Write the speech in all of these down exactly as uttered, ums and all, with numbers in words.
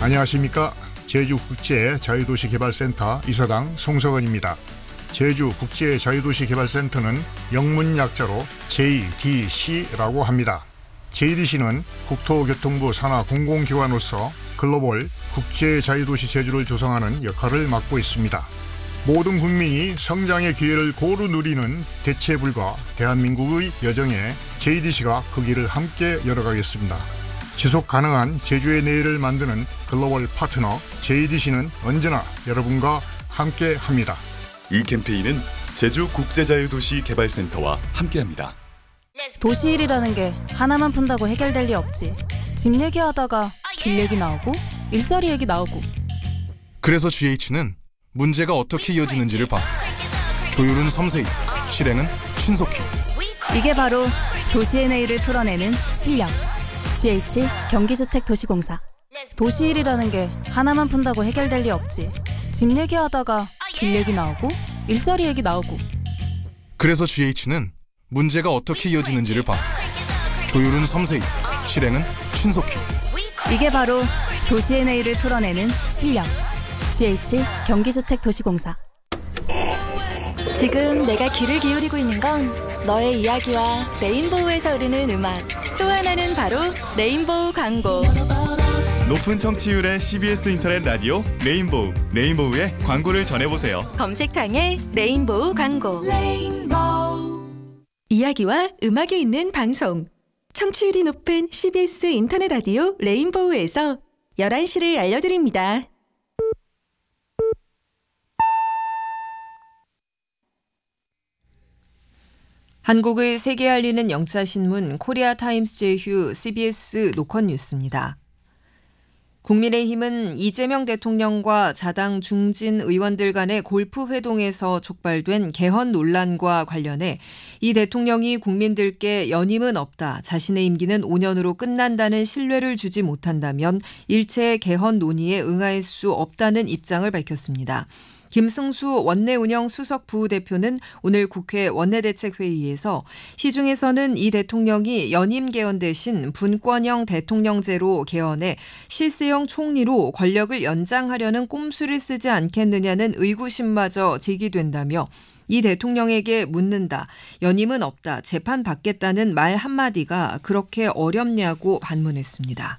안녕하십니까. 제주국제자유도시개발센터 이사장 송석원입니다. 제주국제자유도시개발센터는 영문 약자로 제이디씨라고 합니다. 제이디씨는 국토교통부 산하 공공기관으로서 글로벌 국제자유도시 제주를 조성하는 역할을 맡고 있습니다. 모든 국민이 성장의 기회를 고루 누리는 대체불가 대한민국의 여정에 제이디씨가 그 길을 함께 열어가겠습니다. 지속 가능한 제주의 내일을 만드는 글로벌 파트너 제이디씨는 언제나 여러분과 함께 합니다. 이 캠페인은 제주국제자유도시개발센터와 함께합니다. 도시일이라는 게 하나만 푼다고 해결될 리 없지. 집 얘기하다가 길 얘기 나오고 일자리 얘기 나오고. 그래서 지에이치는 문제가 어떻게 이어지는지를 봐. 조율은 섬세히, 실행은 신속히. 이게 바로 도시의 내일을 풀어내는 실력. 지에이치 경기주택도시공사. 도시일이라는 게 하나만 푼다고 해결될 리 없지. 집 얘기하다가 길 얘기 나오고 일자리 얘기 나오고. 그래서 지에이치는 문제가 어떻게 이어지는지를 봐. 조율은 섬세히, 실행은 신속히. 이게 바로 도시의 내일을 풀어내는 실력. 지에이치 경기주택도시공사. 지금 내가 귀를 기울이고 있는 건 너의 이야기와 레인보우에서 흐르는 음악, 또 하나는 바로 레인보우 광고. 높은 청취율의 씨비에스 인터넷 라디오 레인보우, 레인보우의 광고를 전해보세요. 검색창에 레인보우 광고. 레인보우. 이야기와 음악이 있는 방송. 청취율이 높은 씨비에스 인터넷 라디오 레인보우에서 열한 시를 알려드립니다. 한국을 세계에 알리는 영자신문 코리아 타임스 제휴 씨비에스 노컷 뉴스입니다. 국민의힘은 이재명 대통령과 자당 중진 의원들 간의 골프 회동에서 촉발된 개헌 논란과 관련해 이 대통령이 국민들께 연임은 없다, 자신의 임기는 오 년으로 끝난다는 신뢰를 주지 못한다면 일체 개헌 논의에 응할 수 없다는 입장을 밝혔습니다. 김승수 원내운영 수석 부대표는 오늘 국회 원내대책회의에서 시중에서는 이 대통령이 연임 개헌 대신 분권형 대통령제로 개헌해 실세형 총리로 권력을 연장하려는 꼼수를 쓰지 않겠느냐는 의구심마저 제기된다며 이 대통령에게 묻는다, 연임은 없다, 재판받겠다는 말 한마디가 그렇게 어렵냐고 반문했습니다.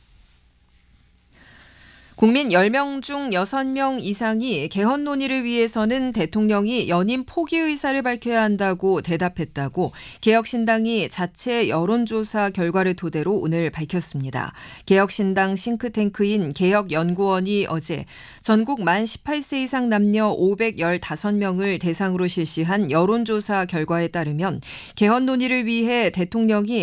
국민 열 명 중 여섯 명 이상이 개헌 논의를 위해서는 대통령이 연임 포기 의사를 밝혀야 한다고 대답했다고 개혁신당이 자체 여론조사 결과를 토대로 오늘 밝혔습니다. 개혁신당 싱크탱크인 개혁연구원이 어제 전국 만 열여덟 세 이상 남녀 오백십오 명을 대상으로 실시한 여론조사 결과에 따르면 개헌 논의를 위해 대통령이